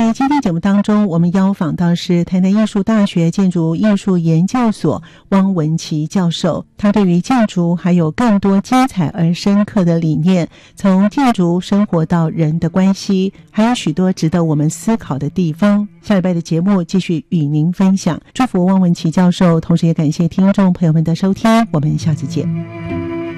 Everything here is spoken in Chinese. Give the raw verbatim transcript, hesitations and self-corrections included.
在今天节目当中，我们邀访到是台南艺术大学建筑艺术研究所汪文琪教授，他对于建筑还有更多精彩而深刻的理念，从建筑生活到人的关系，还有许多值得我们思考的地方。下礼拜的节目继续与您分享，祝福汪文琪教授，同时也感谢听众朋友们的收听，我们下次见。